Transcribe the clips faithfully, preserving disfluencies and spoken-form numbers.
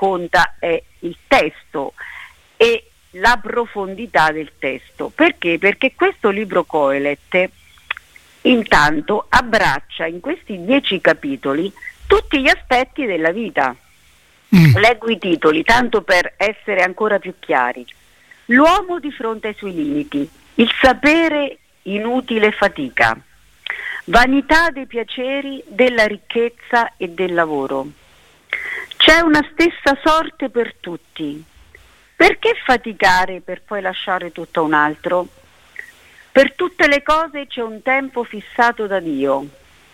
conta è il testo e la profondità del testo. Perché? Perché questo libro Coelet intanto abbraccia in questi dieci capitoli tutti gli aspetti della vita. Mm. Leggo i titoli, tanto per essere ancora più chiari. L'uomo di fronte ai suoi limiti, il sapere inutile fatica, vanità dei piaceri, della ricchezza e del lavoro. C'è una stessa sorte per tutti. Perché faticare per poi lasciare tutto a un altro? Per tutte le cose c'è un tempo fissato da Dio.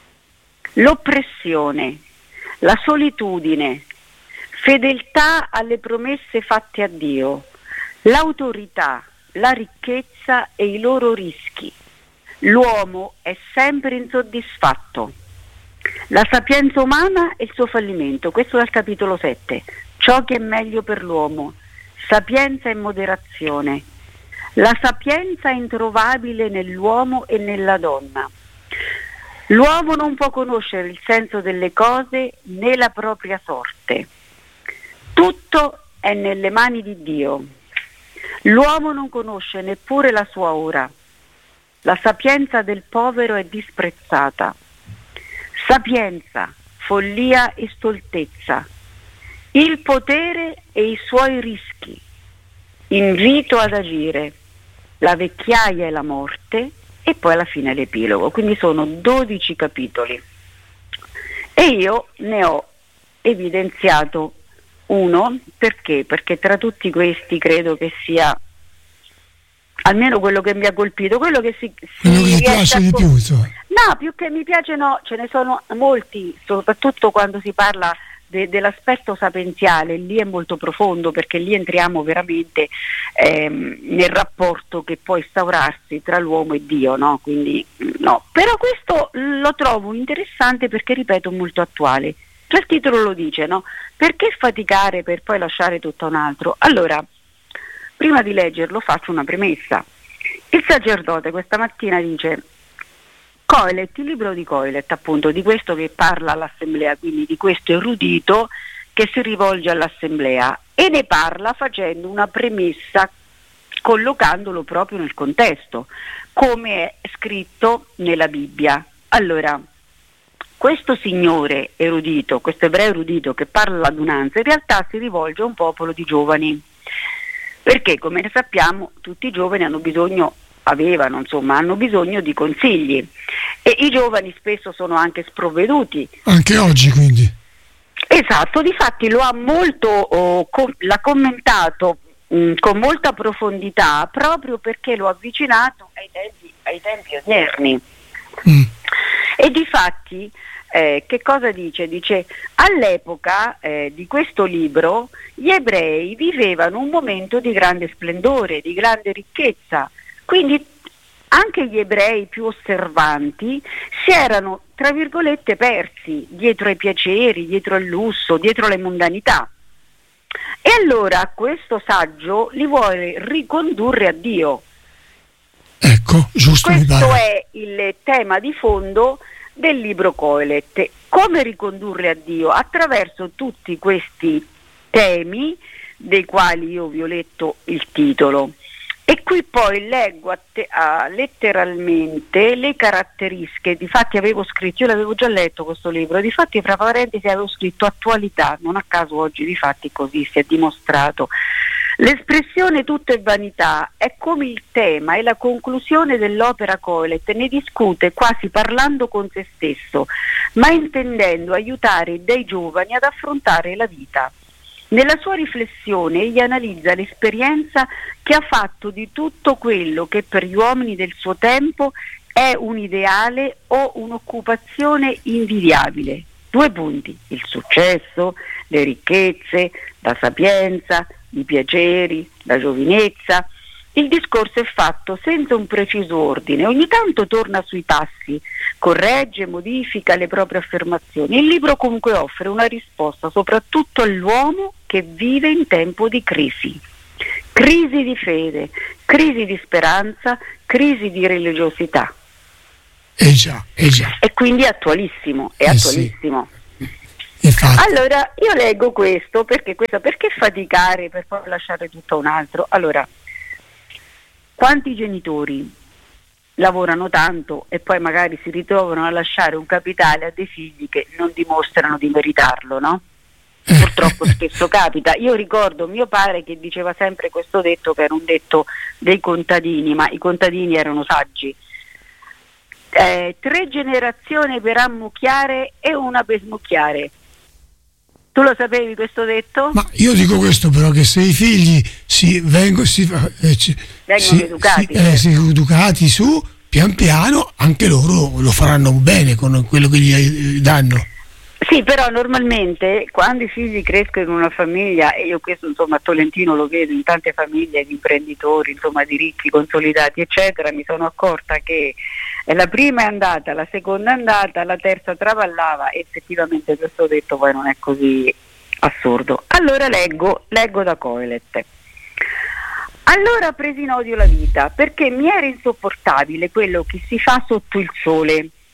L'oppressione, la solitudine, fedeltà alle promesse fatte a Dio, l'autorità, la ricchezza e i loro rischi. L'uomo è sempre insoddisfatto. La sapienza umana e il suo fallimento, questo dal capitolo sette. Ciò che è meglio per l'uomo, sapienza e moderazione. La sapienza è introvabile nell'uomo e nella donna. L'uomo non può conoscere il senso delle cose né la propria sorte. Tutto è nelle mani di Dio. L'uomo non conosce neppure la sua ora. La sapienza del povero è disprezzata. Sapienza, follia e stoltezza. Il potere e i suoi rischi. Invito ad agire. La vecchiaia e la morte e poi alla fine l'epilogo. Quindi sono dodici capitoli. E io ne ho evidenziato uno, perché? Perché tra tutti questi credo che sia almeno quello che mi ha colpito, quello che si, si quello che ti piace di più, so. No, più che mi piace no, ce ne sono molti, soprattutto quando si parla de, dell'aspetto sapienziale, lì è molto profondo, perché lì entriamo veramente ehm, nel rapporto che può instaurarsi tra l'uomo e Dio, no? Quindi no, però questo lo trovo interessante perché, ripeto, molto attuale. Già il titolo lo dice, no? Perché faticare per poi lasciare tutto a un altro? Allora, prima di leggerlo faccio una premessa. Il sacerdote questa mattina dice: Coelet, il libro di Coelet, appunto, di questo che parla all'assemblea, quindi di questo erudito che si rivolge all'assemblea, e ne parla facendo una premessa, collocandolo proprio nel contesto, come è scritto nella Bibbia. Allora, questo signore erudito, questo ebreo erudito che parla all'adunanza, in realtà si rivolge a un popolo di giovani, perché, come ne sappiamo, tutti i giovani hanno bisogno, avevano insomma, hanno bisogno di consigli, e i giovani spesso sono anche sprovveduti. Anche oggi, quindi. Esatto, difatti lo ha molto, oh, com- l'ha commentato mh, con molta profondità, proprio perché lo ha avvicinato ai tempi, ai tempi odierni. Mm. E difatti eh, che cosa dice? Dice: all'epoca eh, di questo libro gli ebrei vivevano un momento di grande splendore, di grande ricchezza, quindi anche gli ebrei più osservanti si erano, tra virgolette, persi dietro ai piaceri, dietro al lusso, dietro alle mondanità. E allora questo saggio li vuole ricondurre a Dio. Ecco, giusto. Questo è il tema di fondo del libro Coelet. Come ricondurre a Dio? Attraverso tutti questi temi dei quali io vi ho letto il titolo. E qui poi leggo a te, a, letteralmente le caratteristiche. Difatti avevo scritto, io l'avevo già letto questo libro, difatti fra parentesi avevo scritto attualità, non a caso oggi difatti così si è dimostrato. L'espressione tutto è vanità è come il tema e la conclusione dell'opera Coelet, ne discute quasi parlando con se stesso, ma intendendo aiutare dei giovani ad affrontare la vita. Nella sua riflessione egli analizza l'esperienza che ha fatto di tutto quello che per gli uomini del suo tempo è un ideale o un'occupazione invidiabile. Due punti: il successo, le ricchezze, la sapienza, i piaceri, la giovinezza. Il discorso è fatto senza un preciso ordine, ogni tanto torna sui passi, corregge, modifica le proprie affermazioni. Il libro comunque offre una risposta soprattutto all'uomo che vive in tempo di crisi, crisi di fede, crisi di speranza, crisi di religiosità. Eh già, eh già. E quindi è attualissimo, è eh attualissimo. Sì. Infatti. Allora, io leggo questo perché questo, perché faticare per poi lasciare tutto a un altro? Allora, quanti genitori lavorano tanto e poi magari si ritrovano a lasciare un capitale a dei figli che non dimostrano di meritarlo, no? Purtroppo spesso capita. Io ricordo mio padre che diceva sempre questo detto, che era un detto dei contadini, ma i contadini erano saggi. Eh, tre generazioni per ammucchiare e una per smucchiare. Tu lo sapevi questo detto? Ma io dico questo però, che se i figli si vengono, si, eh, ci, vengono si, educati, si, eh, si educati su, pian piano anche loro lo faranno bene con quello che gli danno. Sì, però normalmente quando i figli crescono in una famiglia, e io questo insomma a Tolentino lo vedo in tante famiglie di imprenditori, insomma di ricchi, consolidati eccetera, mi sono accorta che la prima è andata, la seconda è andata, la terza traballava, e effettivamente questo detto poi non è così assurdo. Allora leggo, leggo da Coelet. Allora presi in odio la vita, perché mi era insopportabile quello che si fa sotto il sole,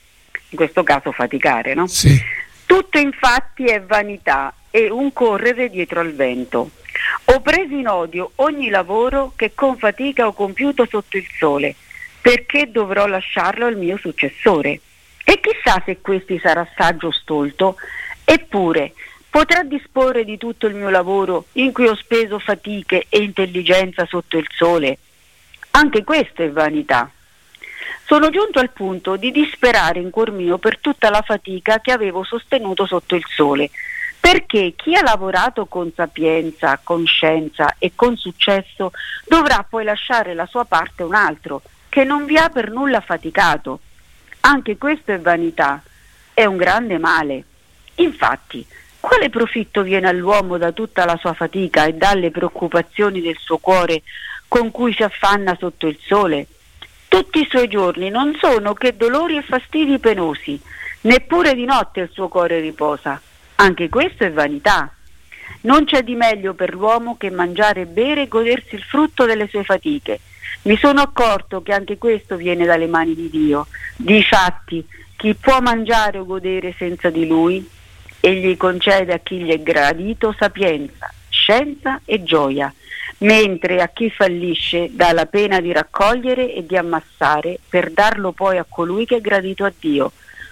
in questo caso faticare, no? Sì. Tutto infatti è vanità e un correre dietro al vento. Ho preso in odio ogni lavoro che con fatica ho compiuto sotto il sole, perché dovrò lasciarlo al mio successore. E chissà se questi sarà saggio o stolto, eppure potrà disporre di tutto il mio lavoro in cui ho speso fatiche e intelligenza sotto il sole. Anche questo è vanità. Sono giunto al punto di disperare in cuor mio per tutta la fatica che avevo sostenuto sotto il sole, perché chi ha lavorato con sapienza, con scienza e con successo dovrà poi lasciare la sua parte a un altro che non vi ha per nulla faticato. Anche questo è vanità, è un grande male. Infatti, quale profitto viene all'uomo da tutta la sua fatica e dalle preoccupazioni del suo cuore con cui si affanna sotto il sole? Tutti i suoi giorni non sono che dolori e fastidi penosi, neppure di notte il suo cuore riposa. Anche questo è vanità. Non c'è di meglio per l'uomo che mangiare e bere e godersi il frutto delle sue fatiche. Mi sono accorto che anche questo viene dalle mani di Dio. Difatti, chi può mangiare o godere senza di Lui? Egli concede a chi gli è gradito sapienza, scienza e gioia, mentre a chi fallisce dà la pena di raccogliere e di ammassare per darlo poi a colui che è gradito a Dio.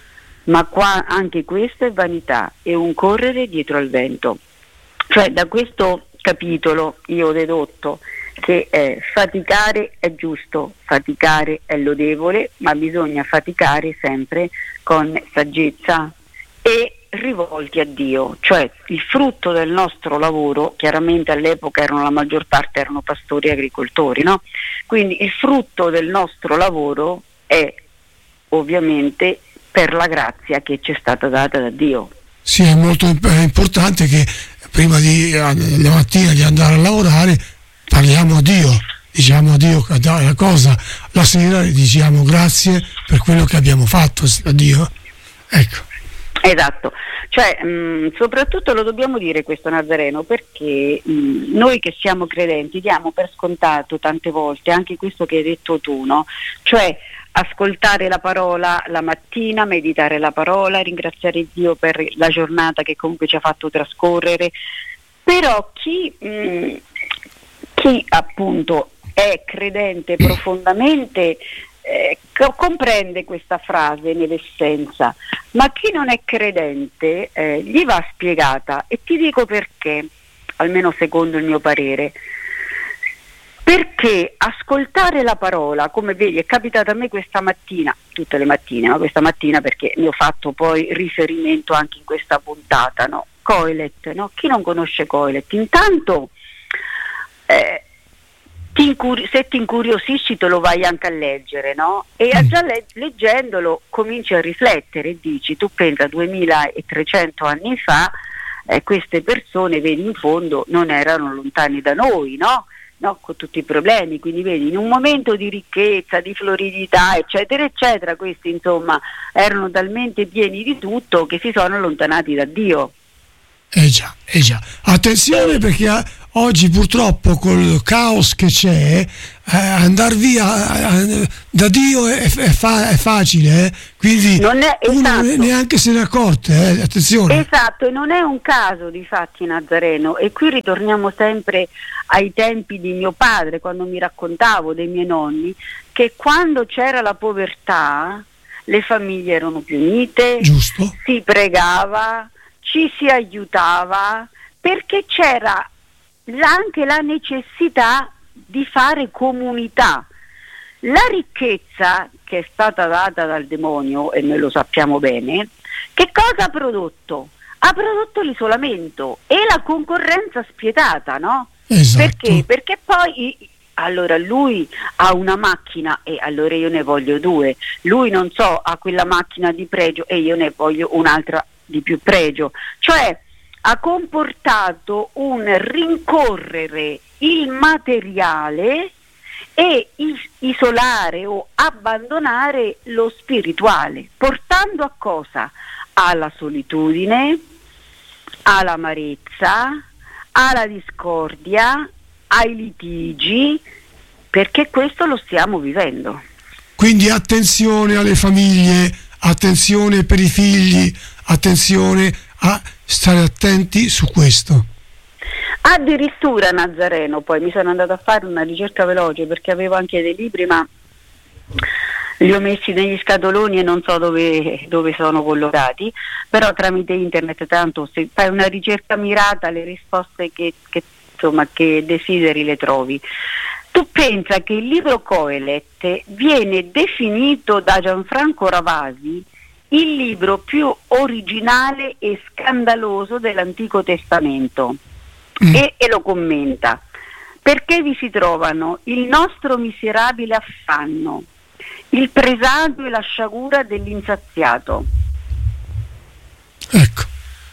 Ma qua anche questo è vanità e un correre dietro al vento. Cioè, da questo capitolo io ho dedotto che eh, faticare è giusto, faticare è lodevole, ma bisogna faticare sempre con saggezza e rivolti a Dio, cioè il frutto del nostro lavoro, chiaramente all'epoca erano la maggior parte erano pastori e agricoltori, no? Quindi il frutto del nostro lavoro è ovviamente per la grazia che ci è stata data da Dio. Sì, è molto è importante che prima di la mattina di andare a lavorare parliamo a Dio, diciamo a Dio la cosa, la sera diciamo grazie per quello che abbiamo fatto a Dio. Ecco. Esatto, cioè mh, soprattutto lo dobbiamo dire questo Nazareno, perché mh, noi che siamo credenti diamo per scontato tante volte anche questo che hai detto tu, no? Cioè ascoltare la parola la mattina, meditare la parola, ringraziare Dio per la giornata che comunque ci ha fatto trascorrere, però chi, mh, chi appunto è credente profondamente Eh, comprende questa frase nell'essenza, ma chi non è credente eh, gli va spiegata, e ti dico perché, almeno secondo il mio parere, perché ascoltare la parola, come vedi è capitato a me questa mattina, tutte le mattine, ma questa mattina perché ne ho fatto poi riferimento anche in questa puntata, no? Coelet, no? Chi non conosce Coelet? Intanto eh, Ti incuri- se ti incuriosisci te lo vai anche a leggere, no? E mm. già le- leggendolo cominci a riflettere e dici, tu pensa duemilatrecento anni fa eh, queste persone, vedi, in fondo non erano lontani da noi, no? No? Con tutti i problemi, quindi vedi, in un momento di ricchezza, di floridità eccetera eccetera, questi insomma erano talmente pieni di tutto che si sono allontanati da Dio. Eh già, eh già. Attenzione, perché oggi purtroppo col caos che c'è, eh, andare via eh, da Dio è, è, fa, è facile, eh? Quindi non è, uno esatto. neanche se ne accorge, eh? Attenzione. Esatto, e non è un caso di fatti, Nazareno, e qui ritorniamo sempre ai tempi di mio padre, quando mi raccontavo dei miei nonni, che quando c'era la povertà le famiglie erano più unite, Giusto. si pregava, ci si aiutava, perché c'era anche la necessità di fare comunità. La ricchezza che è stata data dal demonio, e noi lo sappiamo bene, che cosa ha prodotto? Ha prodotto l'isolamento e la concorrenza spietata, no? Esatto. Perché? Perché poi allora lui ha una macchina e allora io ne voglio due, lui non so ha quella macchina di pregio e io ne voglio un'altra di più pregio, cioè ha comportato un rincorrere il materiale e is- isolare o abbandonare lo spirituale, portando a cosa? Alla solitudine, all'amarezza, alla discordia, ai litigi, perché questo lo stiamo vivendo. Quindi attenzione alle famiglie, attenzione per i figli, attenzione a stare attenti su questo. Addirittura, Nazareno, poi mi sono andata a fare una ricerca veloce perché avevo anche dei libri, ma li ho messi negli scatoloni e non so dove, dove sono collocati, però tramite internet, tanto se fai una ricerca mirata le risposte che, che, insomma, che desideri le trovi. Tu pensa che il libro Coelet viene definito da Gianfranco Ravasi il libro più originale e scandaloso dell'Antico Testamento. Mm. E, e lo commenta, perché vi si trovano il nostro miserabile affanno, il presagio e la sciagura dell'insaziato. Ecco,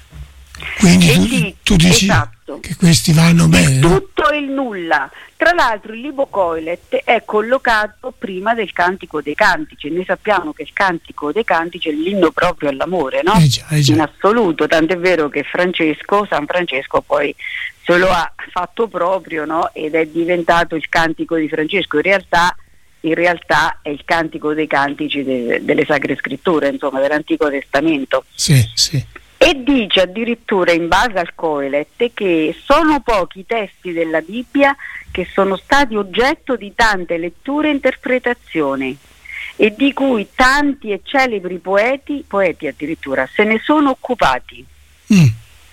quindi tu, di, tu dici esatto, che questi vanno bene, no? Tutto e il nulla. Tra l'altro il libro Coelet è collocato prima del Cantico dei Cantici. Noi sappiamo che il Cantico dei Cantici è l'inno proprio all'amore, no? Eh già, eh già. In assoluto, tant'è vero che Francesco, San Francesco poi se lo ha fatto proprio, no? Ed è diventato il Cantico di Francesco. In realtà, in realtà è il Cantico dei Cantici de, delle Sacre Scritture, insomma, dell'Antico Testamento. Sì, sì. E dice addirittura in base al Coelet che sono pochi i testi della Bibbia che sono stati oggetto di tante letture e interpretazioni e di cui tanti e celebri poeti, poeti addirittura, se ne sono occupati. Mm.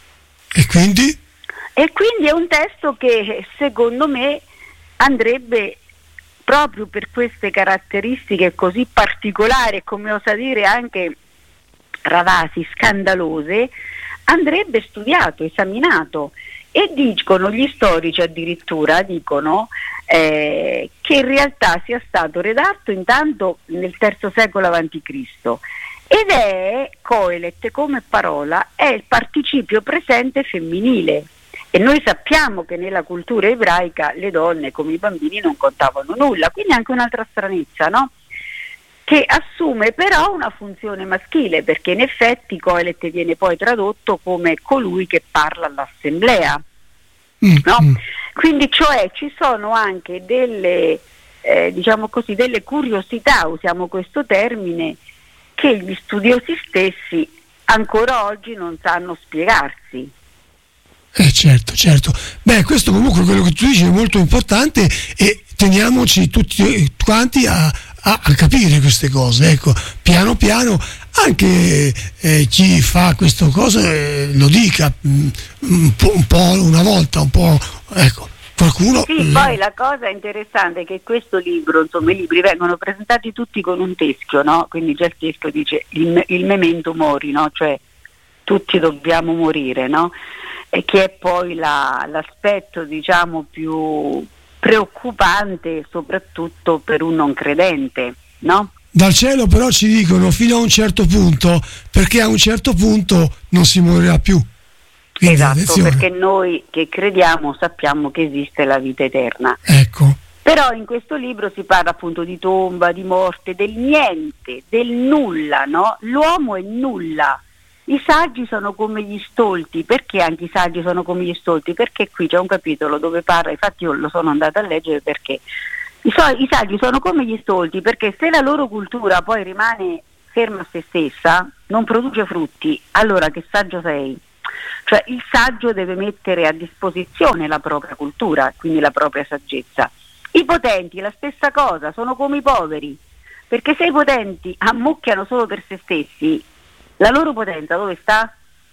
E quindi? E quindi è un testo che secondo me andrebbe proprio per queste caratteristiche così particolari e, come osa dire anche Ravasi, scandalose, andrebbe studiato, esaminato. E dicono gli storici, addirittura dicono eh, che in realtà sia stato redatto intanto nel terzo secolo avanti Cristo ed è Coelet come parola è il participio presente femminile, e noi sappiamo che nella cultura ebraica le donne come i bambini non contavano nulla, quindi anche un'altra stranezza, no? Che assume però una funzione maschile, perché in effetti Coelet viene poi tradotto come colui che parla all'assemblea, mm, no? Mm. Quindi cioè ci sono anche delle eh, diciamo così delle curiosità, usiamo questo termine, che gli studiosi stessi ancora oggi non sanno spiegarsi. Eh certo, certo. Beh, questo comunque quello che tu dici è molto importante e teniamoci tutti quanti a, a, a capire queste cose, ecco, piano piano anche eh, chi fa queste cose eh, lo dica mh, un, po', un po' una volta, un po', ecco, qualcuno... Sì, eh. Poi la cosa interessante è che questo libro, insomma i libri vengono presentati tutti con un teschio, no? Quindi già il teschio dice il, il memento mori, no? Cioè tutti dobbiamo morire, no? E che è poi la, l'aspetto diciamo più preoccupante soprattutto per un non credente, no? Dal cielo però ci dicono fino a un certo punto, perché a un certo punto non si morirà più. Quindi, esatto, attenzione. Perché noi che crediamo sappiamo che esiste la vita eterna. Ecco. Però in questo libro si parla appunto di tomba, di morte, del niente, del nulla, no? L'uomo è nulla. I saggi sono come gli stolti. Perché anche i saggi sono come gli stolti? Perché qui c'è un capitolo dove parla, infatti io lo sono andata a leggere, perché i, so- i saggi sono come gli stolti, perché se la loro cultura poi rimane ferma a se stessa, non produce frutti, allora che saggio sei? Cioè il saggio deve mettere a disposizione la propria cultura, quindi la propria saggezza. I potenti la stessa cosa, sono come i poveri, perché se i potenti ammucchiano solo per se stessi, la loro potenza dove sta?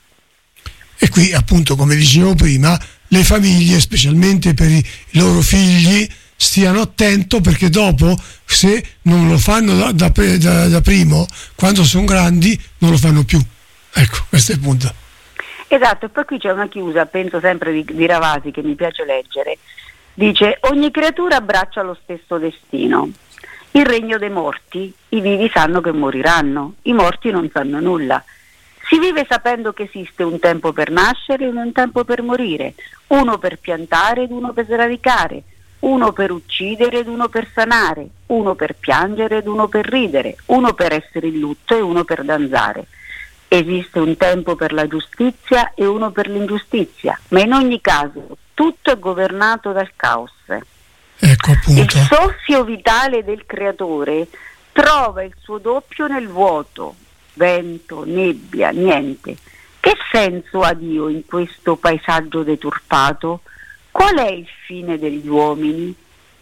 E qui appunto, come dicevo prima, le famiglie, specialmente per i loro figli, stiano attento, perché dopo, se non lo fanno da, da, da, da primo, quando sono grandi non lo fanno più. Ecco, questo è il punto. Esatto, e poi qui c'è una chiusa, penso sempre di, di Ravasi, che mi piace leggere. Dice: ogni creatura abbraccia lo stesso destino. Il regno dei morti, i vivi sanno che moriranno, i morti non sanno nulla. Si vive sapendo che esiste un tempo per nascere e un tempo per morire, uno per piantare ed uno per sradicare, uno per uccidere ed uno per sanare, uno per piangere ed uno per ridere, uno per essere in lutto e uno per danzare. Esiste un tempo per la giustizia e uno per l'ingiustizia, ma in ogni caso tutto è governato dal caos. Ecco, appunto. Il soffio vitale del creatore trova il suo doppio nel vuoto, vento, nebbia, niente. Che senso ha Dio in questo paesaggio deturpato? Qual è il fine degli uomini?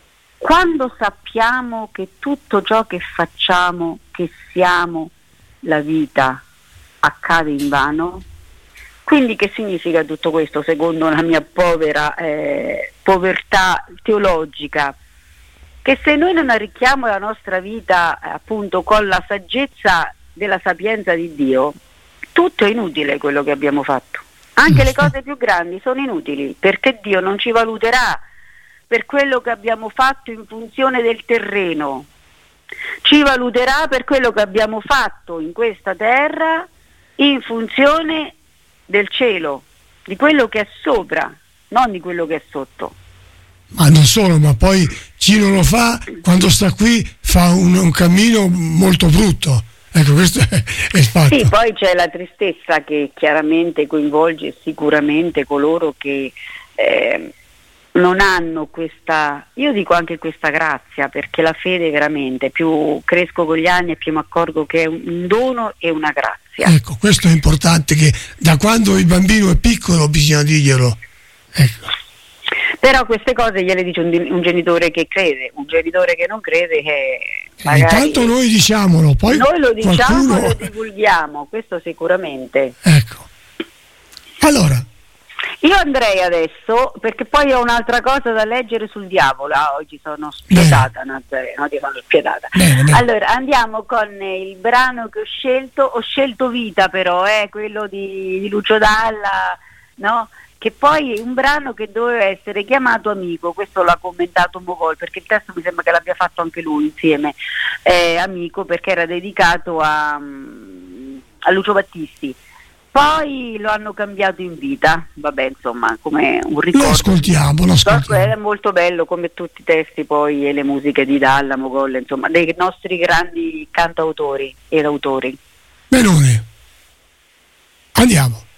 Quando sappiamo che tutto ciò che facciamo, che siamo, la vita, accade invano? Quindi che significa tutto questo secondo la mia povera eh, povertà teologica? Che se noi non arricchiamo la nostra vita eh, appunto con la saggezza della sapienza di Dio, tutto è inutile quello che abbiamo fatto. Anche le cose più grandi sono inutili, perché Dio non ci valuterà per quello che abbiamo fatto in funzione del terreno, ci valuterà per quello che abbiamo fatto in questa terra in funzione del cielo, di quello che è sopra, non di quello che è sotto. Ma non solo, ma poi chi non lo fa, quando sta qui, fa un, un cammino molto brutto. Ecco, questo è, è il fatto. Sì, poi c'è la tristezza che chiaramente coinvolge sicuramente coloro che eh, non hanno questa, io dico anche questa grazia, perché la fede veramente, più cresco con gli anni e più mi accorgo che è un dono e una grazia. Ecco, questo è importante, che da quando il bambino è piccolo bisogna dirglielo. Ecco. Però queste cose gliele dice un, un genitore che crede, un genitore che non crede che magari... Intanto noi diciamolo, poi noi lo diciamo qualcuno... e lo divulghiamo, questo sicuramente. Ecco. Allora, io andrei adesso, perché poi ho un'altra cosa da leggere sul diavolo. Ah, oggi sono spietata, Nazareno, ti sono spietata. Bene, bene. Allora, andiamo con il brano che ho scelto, ho scelto Vita però, eh, quello di, di Lucio Dalla, no? Che poi è un brano che doveva essere chiamato Amico, questo l'ha commentato Mogol, perché il testo mi sembra che l'abbia fatto anche lui insieme, eh, Amico, perché era dedicato a, a Lucio Battisti. Poi lo hanno cambiato in Vita, vabbè, insomma, come un ricordo. Lo ascoltiamo, lo ascoltiamo. È molto bello, come tutti i testi poi e le musiche di Dalla, Mogol, insomma, dei nostri grandi cantautori ed autori. Benone, andiamo.